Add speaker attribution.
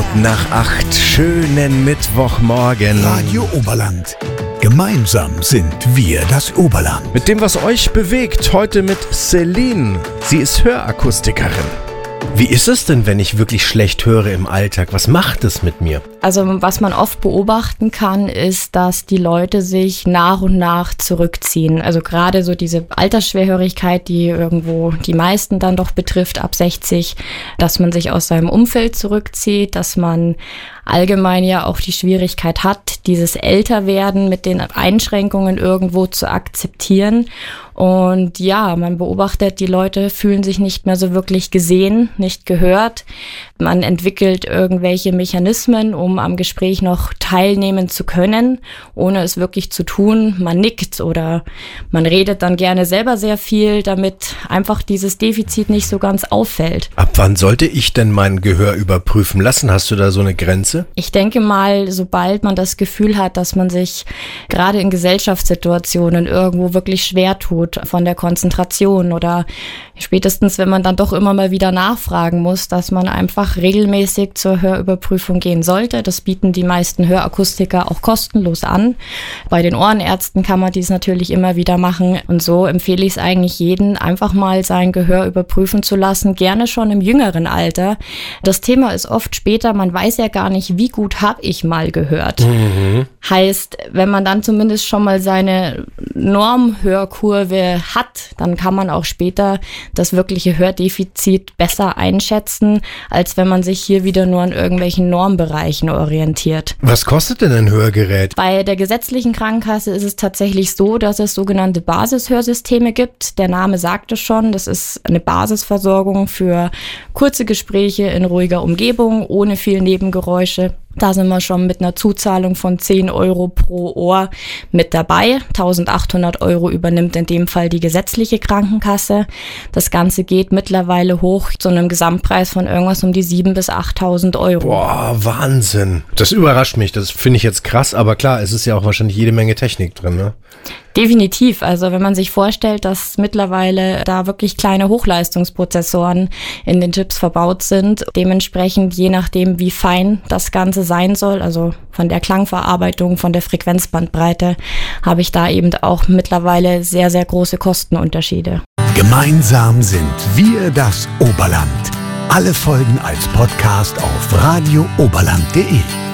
Speaker 1: 7:08, schönen Mittwochmorgen.
Speaker 2: Radio Oberland. Gemeinsam sind wir das Oberland.
Speaker 1: Mit dem, was euch bewegt, heute mit Celine. Sie ist Hörakustikerin. Wie ist es denn, wenn ich wirklich schlecht höre im Alltag? Was macht es mit mir?
Speaker 3: Also was man oft beobachten kann, ist, dass die Leute sich nach und nach zurückziehen. Also gerade so diese Altersschwerhörigkeit, die irgendwo die meisten dann doch betrifft, ab 60, dass man sich aus seinem Umfeld zurückzieht, dass man allgemein ja auch die Schwierigkeit hat, dieses Älterwerden mit den Einschränkungen irgendwo zu akzeptieren. Und ja, man beobachtet, die Leute fühlen sich nicht mehr so wirklich gesehen, nicht gehört. Man entwickelt irgendwelche Mechanismen, um am Gespräch noch teilnehmen zu können, ohne es wirklich zu tun. Man nickt oder man redet dann gerne selber sehr viel, damit einfach dieses Defizit nicht so ganz auffällt.
Speaker 1: Ab wann sollte ich denn mein Gehör überprüfen lassen? Hast du da so eine Grenze?
Speaker 3: Ich denke mal, sobald man das Gefühl hat, dass man sich gerade in Gesellschaftssituationen irgendwo wirklich schwer tut von der Konzentration oder spätestens, wenn man dann doch immer mal wieder nachfragen muss, dass man einfach regelmäßig zur Hörüberprüfung gehen sollte. Das bieten die meisten Hörakustiker auch kostenlos an. Bei den Ohrenärzten kann man dies natürlich immer wieder machen. Und so empfehle ich es eigentlich jedem, einfach mal sein Gehör überprüfen zu lassen, gerne schon im jüngeren Alter. Das Thema ist oft später, man weiß ja gar nicht, wie gut habe ich mal gehört. Heißt, wenn man dann zumindest schon mal seine Normhörkurve hat, dann kann man auch später das wirkliche Hördefizit besser einschätzen, als wenn man sich hier wieder nur an irgendwelchen Normbereichen orientiert.
Speaker 1: Was kostet denn ein Hörgerät?
Speaker 3: Bei der gesetzlichen Krankenkasse ist es tatsächlich so, dass es sogenannte Basishörsysteme gibt. Der Name sagt es schon, das ist eine Basisversorgung für kurze Gespräche in ruhiger Umgebung, ohne viel Nebengeräusche. Da sind wir schon mit einer Zuzahlung von 10 Euro pro Ohr mit dabei. 1.800 Euro übernimmt in dem Fall die gesetzliche Krankenkasse. Das Ganze geht mittlerweile hoch zu einem Gesamtpreis von irgendwas um die 7.000 bis 8.000 Euro.
Speaker 1: Boah, Wahnsinn. Das überrascht mich. Das finde ich jetzt krass. Aber klar, es ist ja auch wahrscheinlich jede Menge Technik drin, ne?
Speaker 3: Definitiv. Also wenn man sich vorstellt, dass mittlerweile da wirklich kleine Hochleistungsprozessoren in den Chips verbaut sind, dementsprechend je nachdem, wie fein das Ganze sein soll, also von der Klangverarbeitung, von der Frequenzbandbreite, habe ich da eben auch mittlerweile sehr, sehr große Kostenunterschiede.
Speaker 2: Gemeinsam sind wir das Oberland. Alle Folgen als Podcast auf radiooberland.de.